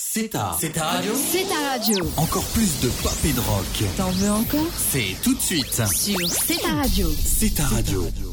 C'est ta radio. C'est ta radio. Encore plus de pop et de rock. T'en veux encore? C'est tout de suite Sur C'est ta radio. C'est ta radio.